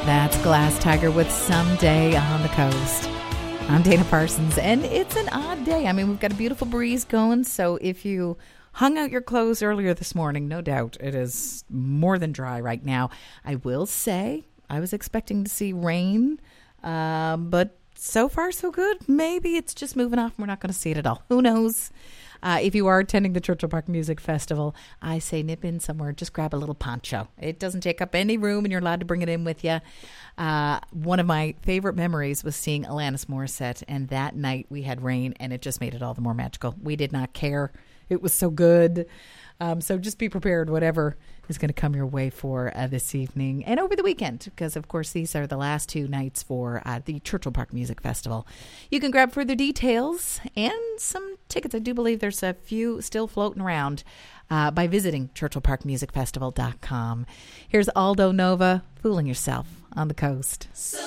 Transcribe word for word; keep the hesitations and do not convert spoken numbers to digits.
That's Glass Tiger with Someday on the Coast. I'm Dana Parsons, and it's an odd day. I mean, we've got a beautiful breeze going, so if you hung out your clothes earlier this morning, no doubt it is more than dry right now. I will say I was expecting to see rain, um, but so far so good. Maybe it's just moving off and we're not going to see it at all. Who knows? Uh, if you are attending the Churchill Park Music Festival, I say nip in somewhere. Just grab a little poncho. It doesn't take up any room and you're allowed to bring it in with you. Uh, one of my favorite memories was seeing Alanis Morissette, and that night we had rain and it just made it all the more magical. We did not care. It was so good. Um, so just be prepared, whatever is going to come your way for uh, this evening and over the weekend, because, of course, these are the last two nights for uh, the Churchill Park Music Festival. You can grab further details and some tickets. I do believe there's a few still floating around uh, by visiting churchill park music festival dot com. Here's Aldo Nova, Fooling Yourself on the Coast. So